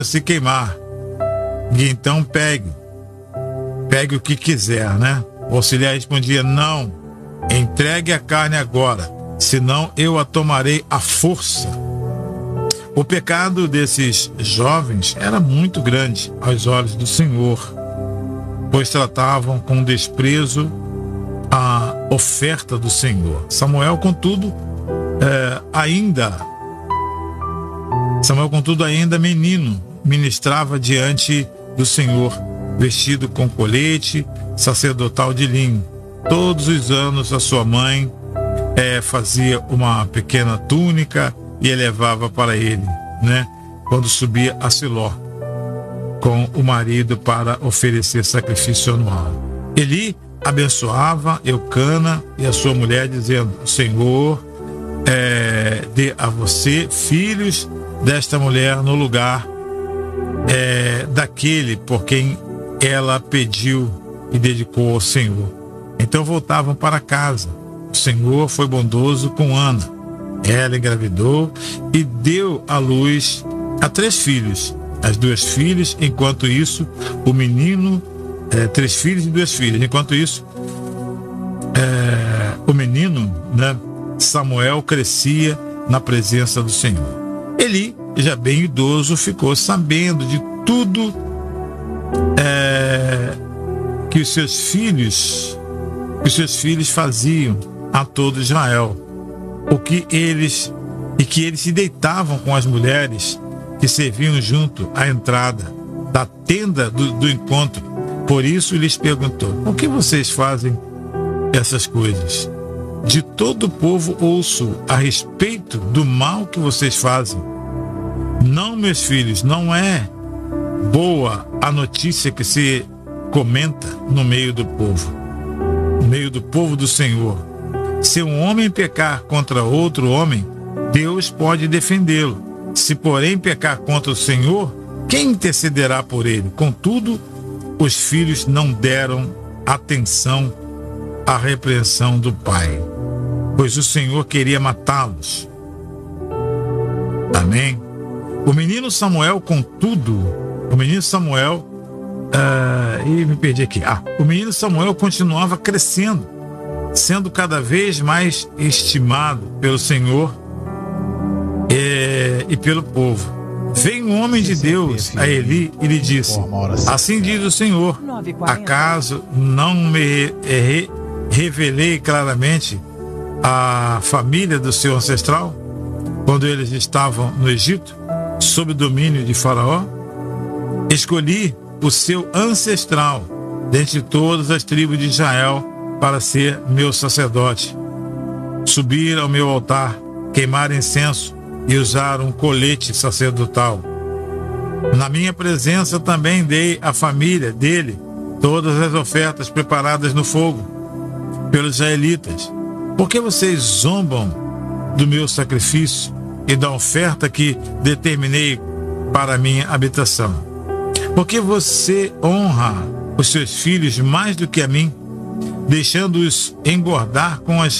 se queimar. E então pegue o que quiser, né? O auxiliar respondia: não, entregue a carne agora, senão eu a tomarei à força. O pecado desses jovens era muito grande aos olhos do Senhor, pois tratavam com desprezo a oferta do Senhor. Samuel, contudo, ainda menino, ministrava diante do Senhor, vestido com colete sacerdotal de linho. Todos os anos a sua mãe fazia uma pequena túnica e elevava para ele, né? Quando subia a Siló com o marido para oferecer sacrifício anual. Eli abençoava Eucana e a sua mulher, dizendo: o Senhor dê a você filhos desta mulher no lugar daquele por quem ela pediu e dedicou ao Senhor. Então voltavam para casa. O Senhor foi bondoso com Ana. Ela engravidou e deu à luz a 3 filhos. As 2 filhas, enquanto isso, o menino, 3 filhos e 2 filhas. Enquanto isso, o menino, né, Samuel, crescia na presença do Senhor. Eli, já bem idoso, ficou sabendo de tudo que os seus filhos faziam a todo Israel, que eles se deitavam com as mulheres que serviam junto à entrada da tenda do encontro. Por isso lhes perguntou: por que vocês fazem essas coisas? De todo o povo ouço a respeito do mal que vocês fazem. Não, meus filhos, não é boa a notícia que se comenta no meio do povo do Senhor. Se um homem pecar contra outro homem, Deus pode defendê-lo. Se, porém, pecar contra o Senhor, quem intercederá por ele? Contudo, os filhos não deram atenção à repreensão do pai, pois o Senhor queria matá-los. Amém? O menino Samuel, contudo, o menino Samuel continuava crescendo, sendo cada vez mais estimado pelo Senhor e pelo povo. Veio um homem de Deus a Eli e lhe disse: assim diz o Senhor, acaso não me revelei claramente a família do seu ancestral, quando eles estavam no Egito, sob o domínio de Faraó? Escolhi o seu ancestral dentre todas as tribos de Israel para ser meu sacerdote, subir ao meu altar, queimar incenso e usar um colete sacerdotal. Na minha presença também dei à família dele todas as ofertas preparadas no fogo pelos israelitas. Por que vocês zombam do meu sacrifício e da oferta que determinei para a minha habitação? Porque você honra os seus filhos mais do que a mim, deixando-os engordar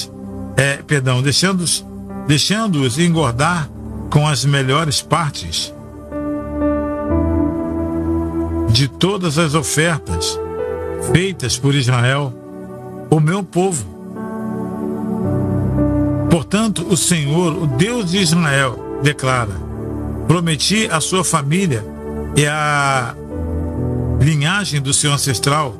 deixando-os engordar com as melhores partes de todas as ofertas feitas por Israel, o meu povo. Portanto, o Senhor, o Deus de Israel, declara: prometi à sua família e à linhagem do seu ancestral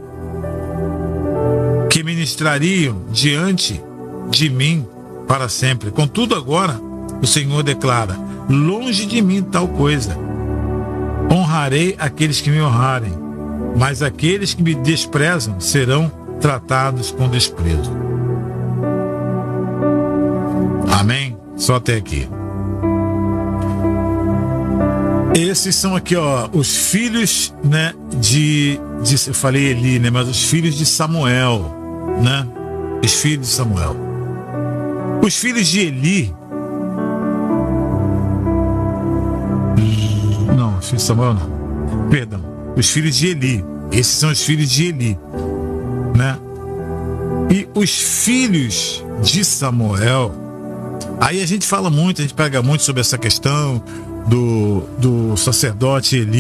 que ministrariam diante de mim para sempre. Contudo, agora o Senhor declara: longe de mim tal coisa. Honrarei aqueles que me honrarem, mas aqueles que me desprezam serão tratados com desprezo. Amém? Só até aqui. Esses são aqui, os filhos, né, eu falei Eli, né, mas os filhos de Samuel, né? Os filhos de Samuel. Os filhos de Eli. Não, os filhos de Samuel não. Perdão. Os filhos de Eli. Esses são os filhos de Eli, né? E os filhos de Samuel. Aí a gente fala muito, a gente pega muito sobre essa questão. do sacerdote Eli.